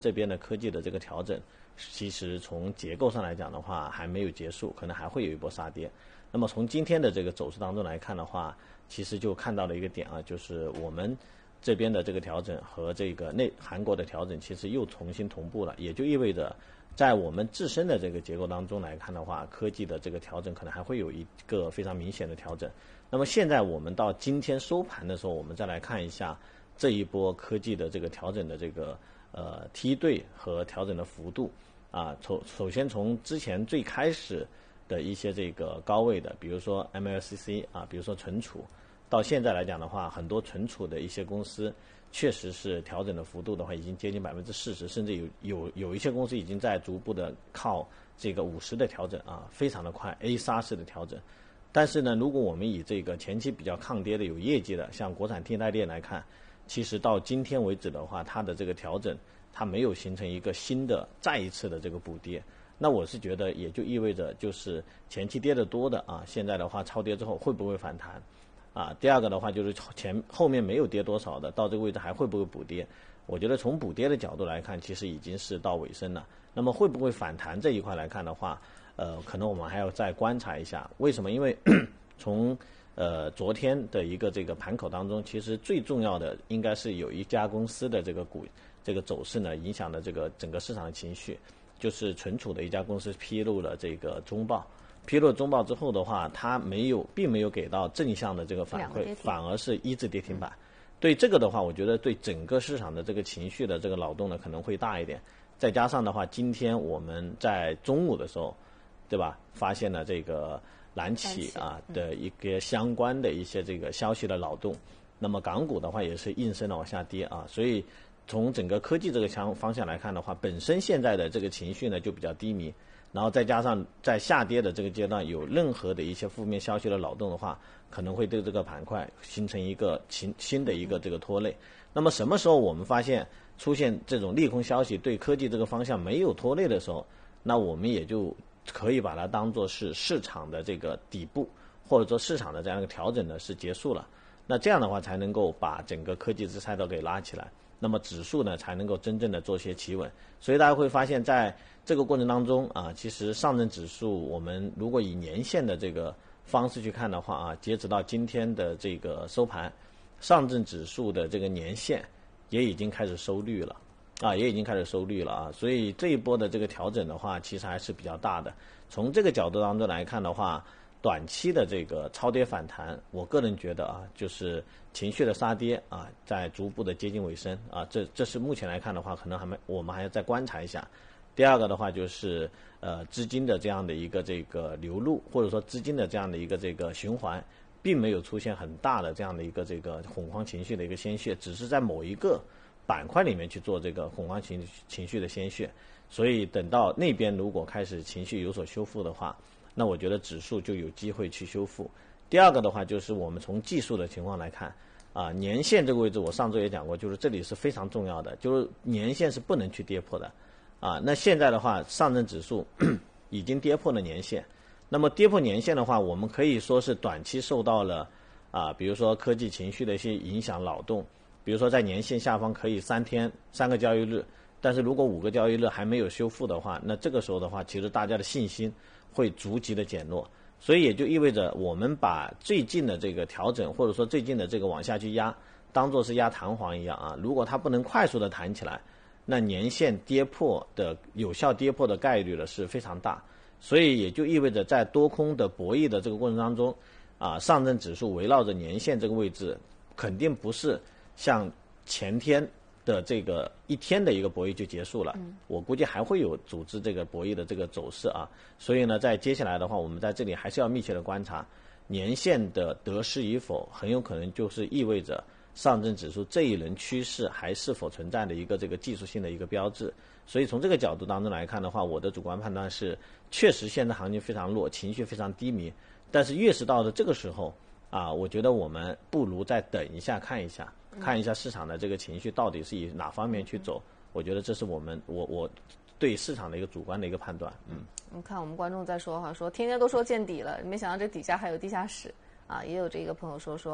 这边的科技的这个调整，其实从结构上来讲的话还没有结束，可能还会有一波杀跌。那么从今天的这个走势当中来看的话，其实就看到了一个点啊，就是我们这边的这个调整和这个韩国的调整其实又重新同步了，也就意味着在我们自身的这个结构当中来看的话，科技的这个调整可能还会有一个非常明显的调整。那么现在我们到今天收盘的时候，我们再来看一下这一波科技的这个调整的这个梯队和调整的幅度啊。首先从之前最开始的一些这个高位的，比如说 MLCC 啊，比如说存储，到现在来讲的话，很多存储的一些公司确实是调整的幅度的话已经接近40%，甚至有一些公司已经在逐步的靠这个50%的调整啊，非常的快 A 杀式的调整。但是呢，如果我们以这个前期比较抗跌的有业绩的，像国产替代链来看，其实到今天为止的话，它的这个调整它没有形成一个新的再一次的这个补跌。那我是觉得也就意味着就是前期跌得多的啊，现在的话超跌之后会不会反弹啊？第二个的话就是后面没有跌多少的，到这个位置还会不会补跌？我觉得从补跌的角度来看，其实已经是到尾声了。那么会不会反弹这一块来看的话，可能我们还要再观察一下。为什么？因为从昨天的一个这个盘口当中，其实最重要的应该是有一家公司的这个这个走势呢，影响了这个整个市场的情绪。就是存储的一家公司披露了这个中报，披露中报之后的话，它并没有给到正向的这个反馈，反而是一字跌停板。对这个的话，我觉得对整个市场的这个情绪的这个扰动呢可能会大一点。再加上的话，今天我们在中午的时候，对吧，发现了这个蓝企啊的一个相关的一些这个消息的扰动，那么港股的话也是应声的往下跌啊，所以从整个科技这个方向来看的话，本身现在的这个情绪呢就比较低迷，然后再加上在下跌的这个阶段有任何的一些负面消息的扰动的话，可能会对这个板块形成一个新的一个这个拖累。那么什么时候我们发现出现这种利空消息对科技这个方向没有拖累的时候，那我们也就可以把它当作是市场的这个底部，或者说市场的这样一个调整呢是结束了。那这样的话才能够把整个科技之赛道给拉起来，那么指数呢才能够真正的做些企稳。所以大家会发现在这个过程当中啊，其实上证指数我们如果以年线的这个方式去看的话啊，截止到今天的这个收盘，上证指数的这个年线也已经开始收绿了啊，所以这一波的这个调整的话其实还是比较大的。从这个角度当中来看的话，短期的这个超跌反弹，我个人觉得啊，就是情绪的杀跌啊，在逐步的接近尾声啊，这是目前来看的话，可能我们还要再观察一下。第二个的话就是资金的这样的一个这个流入，或者说资金的这样的一个这个循环，并没有出现很大的这样的一个这个恐慌情绪的一个鲜血，只是在某一个板块里面去做这个恐慌情绪的鲜血。所以等到那边如果开始情绪有所修复的话，那我觉得指数就有机会去修复。第二个的话就是我们从技术的情况来看啊，年线这个位置我上周也讲过，就是这里是非常重要的，就是年线是不能去跌破的啊。那现在的话上证指数已经跌破了年线，那么跌破年线的话，我们可以说是短期受到了啊，比如说科技情绪的一些影响扰动，比如说在年线下方可以3个交易日，但是如果5个交易日还没有修复的话，那这个时候的话其实大家的信心会逐级的减弱。所以也就意味着我们把最近的这个调整，或者说最近的这个往下去压，当作是压弹簧一样啊，如果它不能快速的弹起来，那年线有效跌破的概率呢是非常大。所以也就意味着在多空的博弈的这个过程当中啊，上证指数围绕着年线这个位置肯定不是像前天的这个一天的一个博弈就结束了，我估计还会有组织这个博弈的这个走势啊。所以呢，在接下来的话，我们在这里还是要密切的观察年线的得失与否，很有可能就是意味着上证指数这一轮趋势还是否存在的一个这个技术性的一个标志。所以从这个角度当中来看的话，我的主观判断是，确实现在行情非常弱，情绪非常低迷，但是越是到了这个时候啊，我觉得我们不如再等一下，看一下市场的这个情绪到底是以哪方面去走。我觉得这是我对市场的一个主观的一个判断。 你看我们观众在说哈，说天天都说见底了，没想到这底下还有地下室啊。也有这个朋友说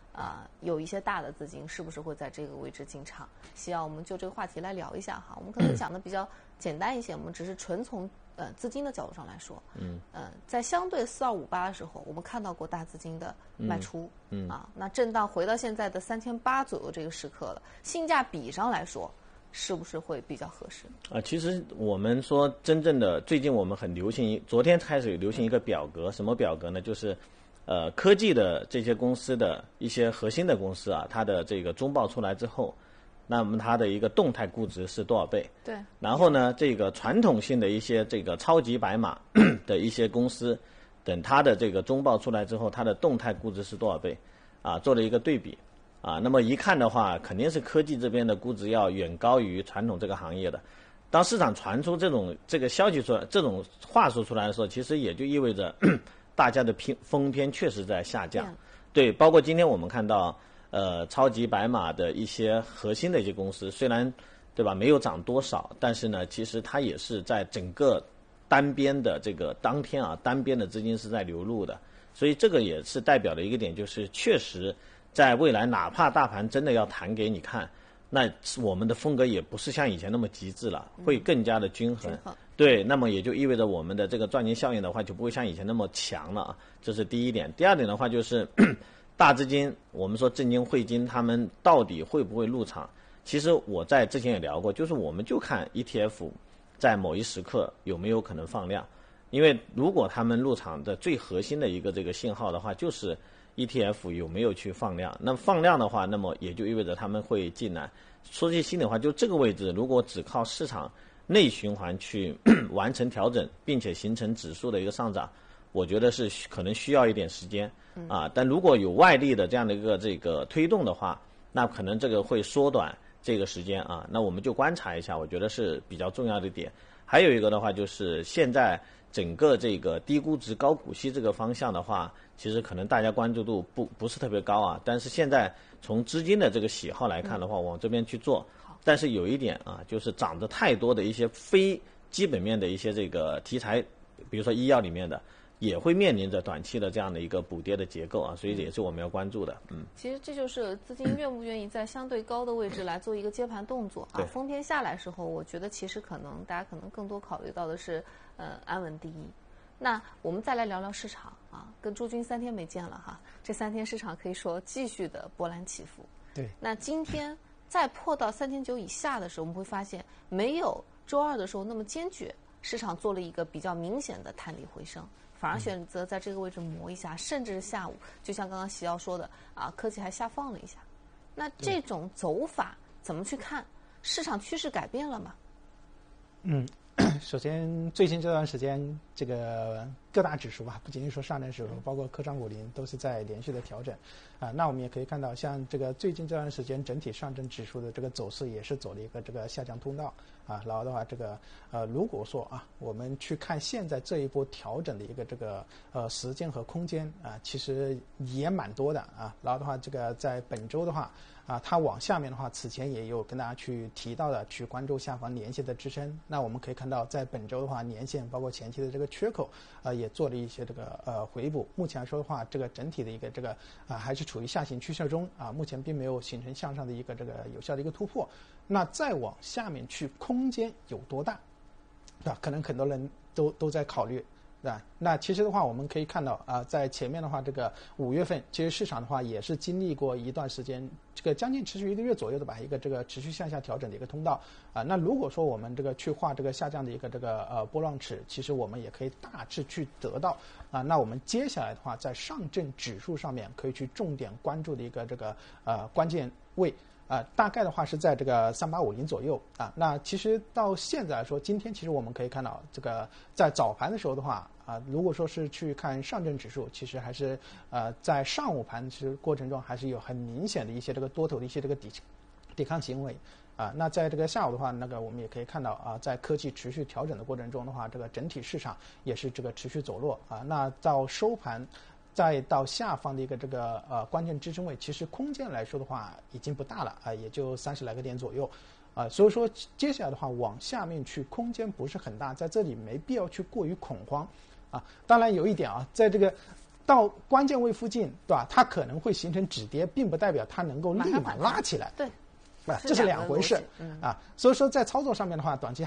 有一些大的资金是不是会在这个位置进场？希望我们就这个话题来聊一下哈。我们可能讲的比较简单一些，我们只是纯从资金的角度上来说。在相对4258的时候，我们看到过大资金的卖出。那震荡回到现在的3800左右这个时刻了，性价比上来说，是不是会比较合适？ 其实我们说真正的，最近我们很流行，昨天开始流行一个表格，什么表格呢？就是科技的这些公司的一些核心的公司啊，它的这个中报出来之后，那么它的一个动态估值是多少倍？ 对。 然后呢，这个传统性的一些这个超级白马的一些公司，等它的这个中报出来之后，它的动态估值是多少倍？做了一个对比。那么一看的话，肯定是科技这边的估值要远高于传统这个行业的。当市场传出这个消息出来，这种话术出来的时候，其实也就意味着大家的风偏确实在下降。对，包括今天我们看到超级白马的一些核心的一些公司，虽然对吧没有涨多少，但是呢，其实它也是在整个单边的这个当天单边的资金是在流入的，所以这个也是代表的一个点，就是确实在未来哪怕大盘真的要弹给你看，那我们的风格也不是像以前那么极致了，会更加的均衡。对，那么也就意味着我们的这个赚钱效应的话，就不会像以前那么强了这是第一点。第二点的话就是大资金，我们说证金汇金他们到底会不会入场？其实我在之前也聊过，就是我们就看 ETF 在某一时刻有没有可能放量，因为如果他们入场的最核心的一个这个信号的话，就是 ETF 有没有去放量。那么放量的话，那么也就意味着他们会进来。说句心里话，就这个位置，如果只靠市场内循环去完成调整，并且形成指数的一个上涨，我觉得是可能需要一点时间但如果有外力的这样的一个这个推动的话，那可能这个会缩短这个时间那我们就观察一下，我觉得是比较重要的点。还有一个的话就是现在整个这个低估值高股息这个方向的话，其实可能大家关注度不是特别高但是现在从资金的这个喜好来看的话，往这边去做。但是有一点就是涨得太多的一些非基本面的一些这个题材，比如说医药里面的，也会面临着短期的这样的一个补跌的结构所以这也是我们要关注的。 其实这就是资金愿不愿意在相对高的位置来做一个接盘动作风偏下来的时候，我觉得其实大家可能更多考虑到的是安稳第一。那我们再来聊聊市场跟朱军3天没见了这3天市场可以说继续的波澜起伏。 对。 那今天再破到3900以下的时候，我们会发现没有周二的时候那么坚决，市场做了一个比较明显的探底回升，反而选择在这个位置磨一下，甚至是下午就像刚刚席瑶说的科技还下放了一下。那这种走法怎么去看？市场趋势改变了吗？ 首先最近这段时间这个各大指数不仅仅说上证指数，包括科创50都是在连续的调整那我们也可以看到，像这个最近这段时间整体上证指数的这个走势也是走了一个这个下降通道然后的话这个如果说我们去看现在这一波调整的一个这个时间和空间其实也蛮多的然后的话这个在本周的话它往下面的话，此前也有跟大家去提到的，去关注下方年线的支撑。那我们可以看到，在本周的话，年线包括前期的这个缺口也做了一些这个回补。目前来说的话，这个整体的一个这个还是处于下行趋势中目前并没有形成向上的一个这个有效的一个突破。那再往下面去，空间有多大？可能很多人都在考虑。那其实的话，我们可以看到在前面的话，这个5月份，其实市场的话也是经历过一段时间，这个将近持续1个月左右的一个这个持续向下调整的一个通道那如果说我们这个去画这个下降的一个这个波浪尺，其实我们也可以大致去得到那我们接下来的话，在上证指数上面可以去重点关注的一个这个关键位。大概的话是在这个3850左右那其实到现在来说，今天其实我们可以看到，这个在早盘的时候的话如果说是去看上证指数，其实还是在上午盘其实过程中还是有很明显的一些这个多头的一些这个抵抗行为那在这个下午的话，那个我们也可以看到在科技持续调整的过程中的话，这个整体市场也是这个持续走弱那到收盘。再到下方的一个这个关键支撑位，其实空间来说的话已经不大了也就30来个点左右所以说接下来的话往下面去空间不是很大，在这里没必要去过于恐慌当然有一点在这个到关键位附近，对吧？它可能会形成止跌，并不代表它能够立马拉起来。 对， 这是两回事。所以说在操作上面的话，短期